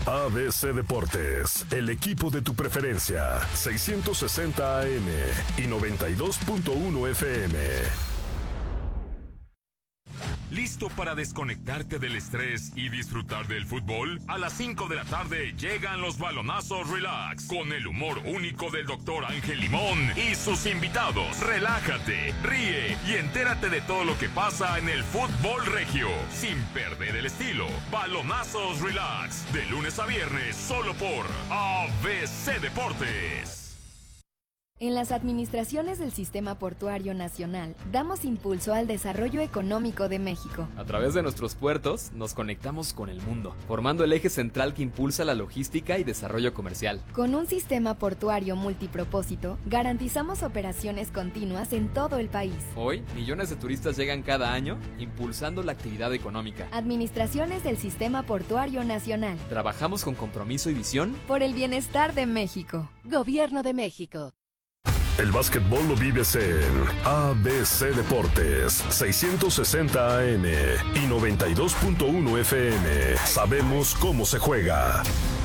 ABC Deportes, el equipo de tu preferencia, 660 AM y 92.1 FM. ¿Listo para desconectarte del estrés y disfrutar del fútbol? A las 5 de la tarde llegan los balonazos Relax, con el humor único del Dr. Ángel Limón y sus invitados. Relájate, ríe y entérate de todo lo que pasa en el fútbol regio, sin perder el estilo. Balonazos Relax, de lunes a viernes, solo por ABC Deportes. En las administraciones del Sistema Portuario Nacional, damos impulso al desarrollo económico de México. A través de nuestros puertos, nos conectamos con el mundo, formando el eje central que impulsa la logística y desarrollo comercial. Con un sistema portuario multipropósito, garantizamos operaciones continuas en todo el país. Hoy, millones de turistas llegan cada año, impulsando la actividad económica. Administraciones del Sistema Portuario Nacional. Trabajamos con compromiso y visión por el bienestar de México. Gobierno de México. El básquetbol lo vives en ABC Deportes, 660 AM y 92.1 FM. Sabemos cómo se juega.